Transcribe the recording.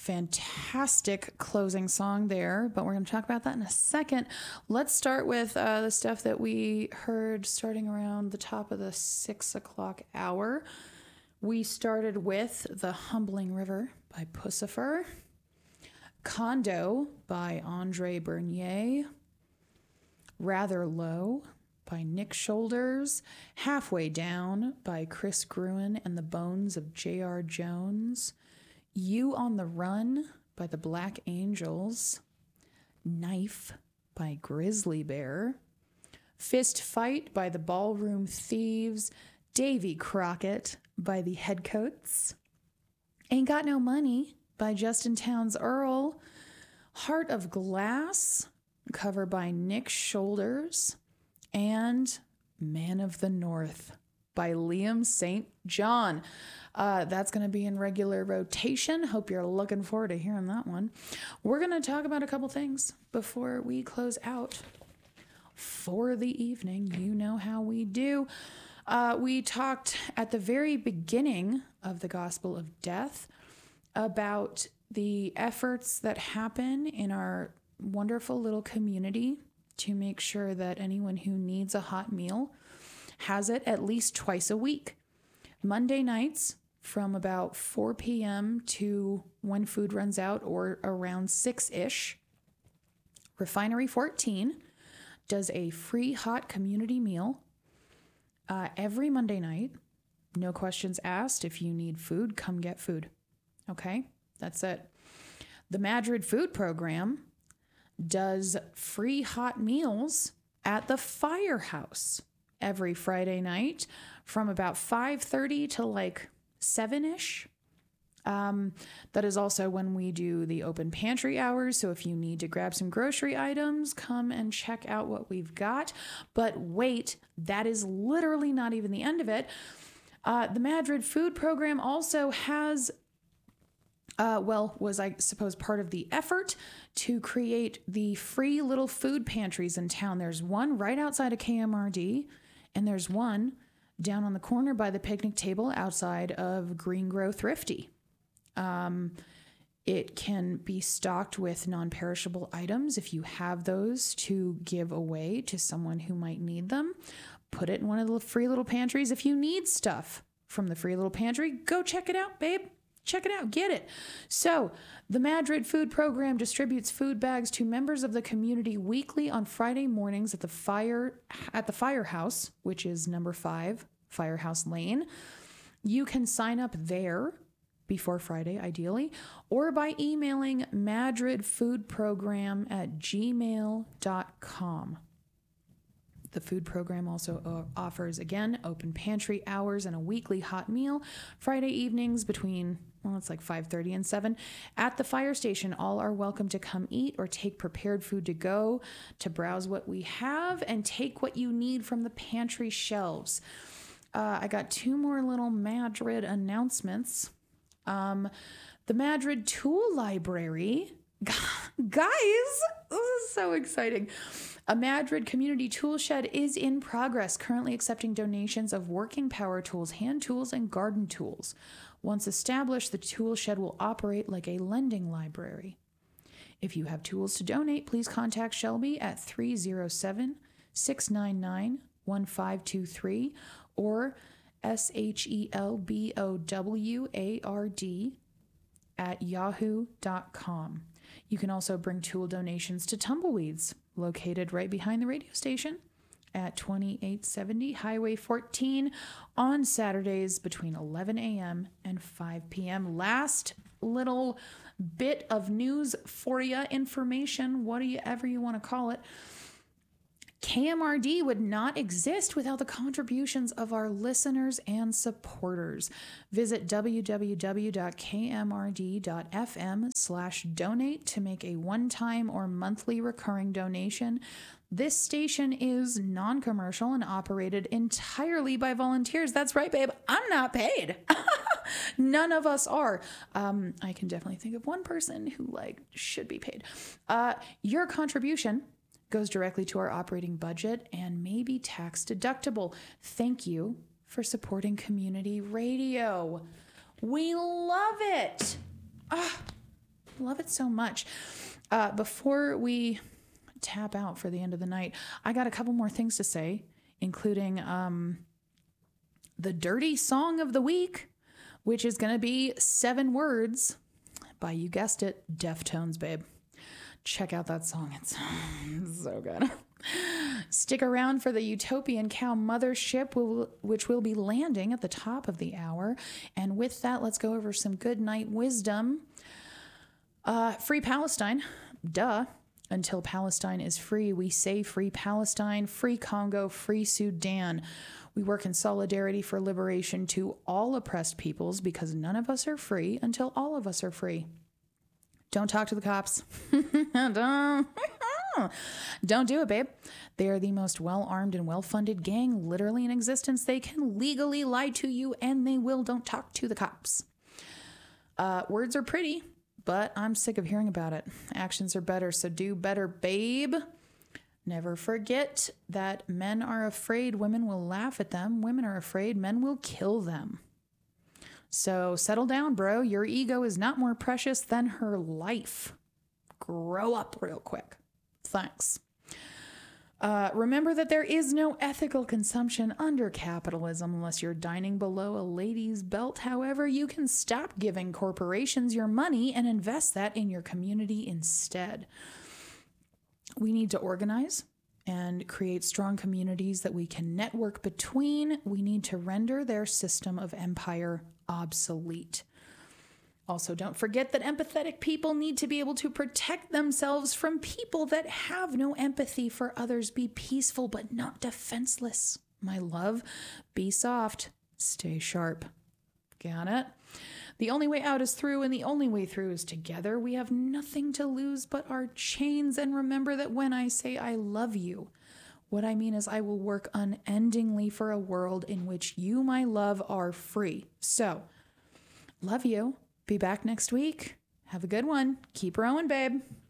Fantastic closing song there, but we're going to talk about that in a second. Let's start with the stuff that we heard starting around the top of the 6 o'clock hour. We started with The Humbling River by Puscifer, Condo by Andre Bernier, Rather Low by Nick Shoulders, Halfway Down by Chris Gruen and the Bones of J.R. Jones, You on the Run by the Black Angels, Knife by Grizzly Bear, Fist Fight by the Ballroom Thieves, Davy Crockett by the Headcoats, Ain't Got No Money by Justin Townes Earl, Heart of Glass, cover by Nick Shoulders, and Man of the North by Liam St. John. That's going to be in regular rotation. Hope you're looking forward to hearing that one. We're going to talk about a couple things before we close out for the evening. You know how we do. We talked at the very beginning of the Gospel of Death about the efforts that happen in our wonderful little community to make sure that anyone who needs a hot meal has it at least twice a week. Monday nights from about 4 p.m. to when food runs out, or around 6-ish, Refinery 14 does a free hot community meal every Monday night. No questions asked. If you need food, come get food. Okay, that's it. The Madrid Food Program does free hot meals at the Firehouse every Friday night from about 5:30 to like 7-ish. That is also when we do the open pantry hours. So if you need to grab some grocery items, come and check out what we've got. But wait, that is literally not even the end of it. The Madrid Food Program also has, was I suppose part of the effort to create the free little food pantries in town. There's one right outside of KMRD, and there's one down on the corner by the picnic table outside of Green Grow Thrifty. It can be stocked with non-perishable items. If you have those to give away to someone who might need them, put it in one of the free little pantries. If you need stuff from the free little pantry, go check it out, babe. Check it out. Get it. So the Madrid Food Program distributes food bags to members of the community weekly on Friday mornings at the Firehouse, which is number 5, Firehouse Lane. You can sign up there before Friday, ideally, or by emailing madridfoodprogram@gmail.com. The food program also offers, again, open pantry hours and a weekly hot meal Friday evenings between, it's like 5:30 and 7. At the fire station, all are welcome to come eat or take prepared food to go, to browse what we have and take what you need from the pantry shelves. I got 2 more little Madrid announcements. The Madrid Tool Library, guys, this is so exciting. A Madrid community tool shed is in progress, currently accepting donations of working power tools, hand tools, and garden tools. Once established, the tool shed will operate like a lending library. If you have tools to donate, please contact Shelby at 307-699-1523 or SHELBOWARD@yahoo.com. You can also bring tool donations to Tumbleweeds, located right behind the radio station at 2870 Highway 14 on Saturdays between 11 a.m. and 5 p.m. Last little bit of news for you, information, whatever you want to call it. KMRD would not exist without the contributions of our listeners and supporters. Visit www.kmrd.fm/donate to make a one-time or monthly recurring donation. This station is non-commercial and operated entirely by volunteers. That's right, babe. I'm not paid. None of us are. I can definitely think of one person who should be paid. Your contribution goes directly to our operating budget and may be tax deductible. Thank you for supporting community radio. We love it. love it so much. Before we tap out for the end of the night, I got a couple more things to say, including the dirty song of the week, which is going to be 7 words by, you guessed it, Deftones, babe. Check out that song. It's so good. Stick around for the Utopian Cow Mothership, which will be landing at the top of the hour. And with that, let's go over some good night wisdom. Free Palestine. Duh. Until Palestine is free, we say free Palestine, free Congo, free Sudan. We work in solidarity for liberation to all oppressed peoples because none of us are free until all of us are free. Don't talk to the cops. Don't do it, babe. They are the most well-armed and well-funded gang literally in existence. They can legally lie to you and they will. Don't talk to the cops. Words are pretty, but I'm sick of hearing about it. Actions are better, so do better, babe. Never forget that men are afraid women will laugh at them. Women are afraid men will kill them. So settle down, bro. Your ego is not more precious than her life. Grow up real quick. Thanks. Remember that there is no ethical consumption under capitalism unless you're dining below a lady's belt. However, you can stop giving corporations your money and invest that in your community instead. We need to organize and create strong communities that we can network between. We need to render their system of empire obsolete. Also, don't forget that empathetic people need to be able to protect themselves from people that have no empathy for others. Be peaceful, but not defenseless. My love, be soft, stay sharp. Got it? The only way out is through, and the only way through is together. We have nothing to lose but our chains. And remember that when I say I love you, what I mean is I will work unendingly for a world in which you, my love, are free. So, love you. Be back next week. Have a good one. Keep rowing, babe.